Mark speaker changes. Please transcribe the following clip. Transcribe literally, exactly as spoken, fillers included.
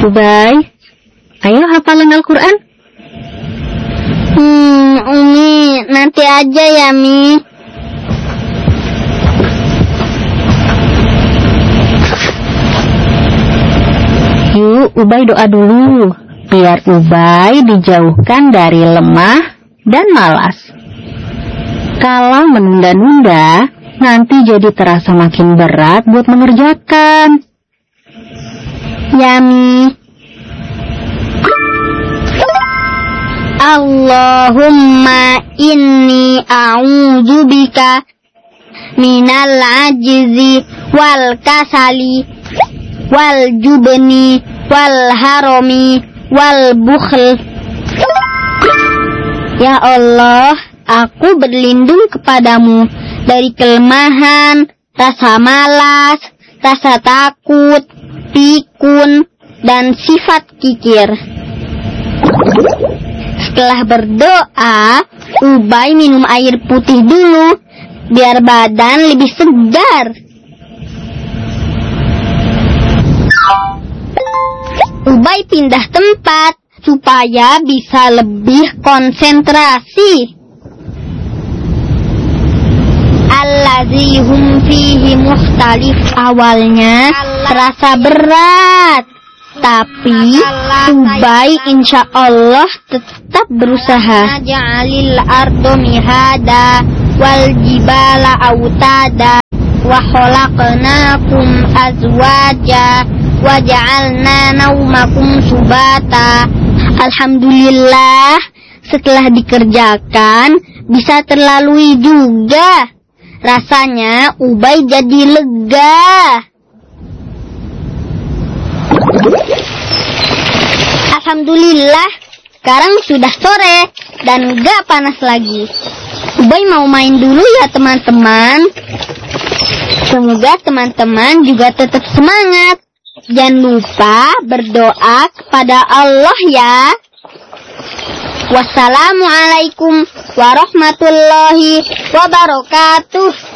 Speaker 1: Ubay, ayo hafalan Al-Quran.
Speaker 2: Hmm, Umi, nanti aja ya, Mi.
Speaker 1: Yuk, Ubay doa dulu, biar Ubay dijauhkan dari lemah dan malas. Kalau menunda-nunda, nanti jadi terasa makin berat buat mengerjakan.
Speaker 2: Ya, Mi. Allahumma inni a'udzubika minal ajzi wal kasali wal jubni wal harami wal bukhl. Ya Allah, aku berlindung kepadamu dari kelemahan, rasa malas, rasa takut, pikun, dan sifat kikir. Setelah berdoa, Ubay minum air putih dulu, biar badan lebih segar. Ubay pindah tempat, supaya bisa lebih konsentrasi. Allazi hum fihi mukhtalif. Awalnya terasa berat, tapi Ubay insya Allah tetap berusaha. Ja'alil ardo mihada wal jibala autada wa khalaqnakum azwaja wa ja'alna naumakum subata. Alhamdulillah, setelah dikerjakan bisa terlalui juga. Rasanya Ubay jadi lega. Alhamdulillah, sekarang sudah sore dan gak panas lagi. Ubay mau main dulu ya teman-teman. Semoga teman-teman juga tetap semangat. Jangan lupa berdoa kepada Allah ya. Wassalamualaikum warahmatullahi wabarakatuh.